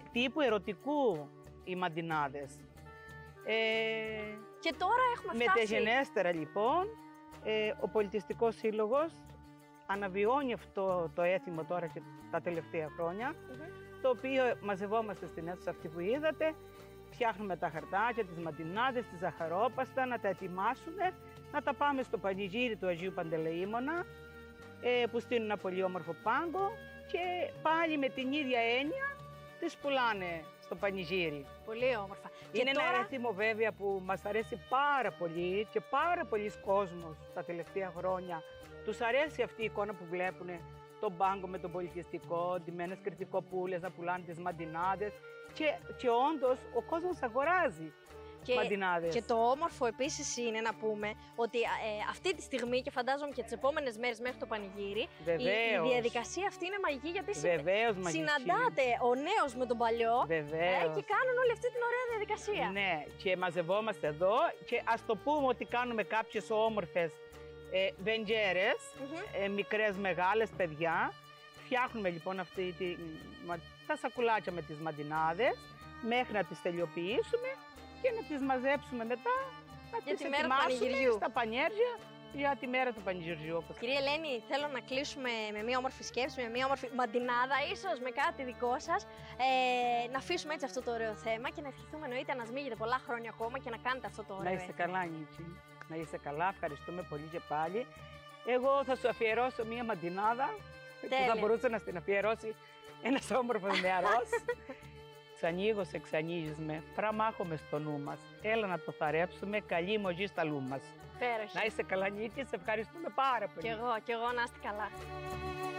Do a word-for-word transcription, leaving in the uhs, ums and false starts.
τύπου ερωτικού οι μαντινάδες. Ε, και τώρα έχουμε φτάσει. Μεταγενέστερα λοιπόν, ε, ο Πολιτιστικός Σύλλογος αναβιώνει αυτό το έθιμο τώρα και τα τελευταία χρόνια, mm-hmm. το οποίο μαζευόμαστε στην αίθουσα αυτή που είδατε, φτιάχνουμε τα χαρτάκια, τις μαντινάδες, τις ζαχαρόπαστα, να τα ετοιμάσουμε, να τα πάμε στο πανηγύρι του Αγίου Παντελεήμωνα, ε, που στείλουν ένα πολύ όμορφο πάγκο και πάλι με την ίδια έννοια τις πουλάνε στο πανηγύρι. Πολύ όμορφα. Είναι και τώρα... ένα έθιμο βέβαια που μας αρέσει πάρα πολύ και πάρα πολλοί κόσμος τα τελευταία χρόνια. Τους αρέσει αυτή η εικόνα που βλέπουν, τον πάγκο με τον πολιτιστικό, ντυμένες κριτικοπούλες να πουλάνε τις μαντινάδες και, και όντως ο κόσμος αγοράζει και, μαντινάδες. Και το όμορφο επίσης είναι να πούμε ότι ε, αυτή τη στιγμή και φαντάζομαι και τις επόμενες μέρες μέχρι το πανηγύρι, η, η διαδικασία αυτή είναι μαγική γιατί Βεβαίως, συναντάτε ο νέος με τον παλιό ε, και κάνουν όλη αυτή την ωραία διαδικασία. Ναι, και μαζευόμαστε εδώ και ας το πούμε ότι κάνουμε κάποιες όμορφες Ε, βεντζέρες, mm-hmm. ε, μικρές, μεγάλες παιδιά. Φτιάχνουμε λοιπόν αυτή τη, τα σακουλάκια με τις μαντινάδες μέχρι να τις τελειοποιήσουμε και να τις μαζέψουμε μετά, να για τις τη μέρα ετοιμάσουμε στα πανιέρια για τη μέρα του πανηγυριού. Κυρία Ελένη, θέλω να κλείσουμε με μια όμορφη σκέψη, με μια όμορφη μαντινάδα, ίσως με κάτι δικό σας. Ε, να αφήσουμε έτσι αυτό το ωραίο θέμα και να ευχηθούμε εννοείται να σμίγετε πολλά χρόνια ακόμα και να κάνετε αυτό το ωραίο. Να είστε καλά, Νίκη. Να είστε καλά, ευχαριστούμε πολύ και πάλι. Εγώ θα σου αφιερώσω μία μαντινάδα που θα μπορούσε να στην αφιερώσει ένας όμορφος νεαρός. Ξανοίγω σε ξανοίγεις με, φραμάχομαι στο νου μας. Έλα να το θαρέψουμε, καλή μογή στα λού μας. Πέροχη. Να είστε καλά, Νίκη, σε ευχαριστούμε πάρα πολύ. Κι εγώ, κι εγώ να είστε καλά.